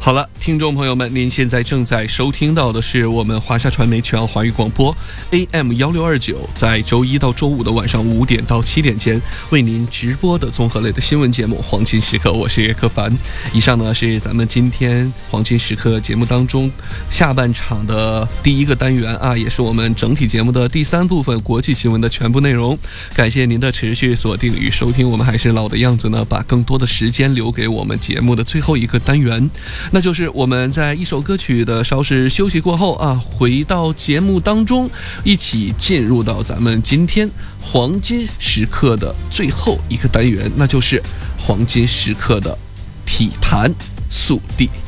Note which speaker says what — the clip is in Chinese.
Speaker 1: 好了，听众朋友们，您现在正在收听到的是我们华夏传媒全华语广播 AM1629，在周一到周五的晚上5点到7点间为您直播的综合类的新闻节目《黄金时刻》，我是柯凡。以上呢是咱们今天黄金时刻节目当中下半场的第一个单元啊，也是我们整体节目的第3部分国际新闻的全部内容。感谢您的持续锁定与收听，我们还是老的样子呢，把更多的时间留给我们节目的最后一个单元。那就是我们在一首歌曲的稍事休息过后啊，回到节目当中，一起进入到咱们今天黄金时刻的最后一个单元，那就是黄金时刻的体坛速递。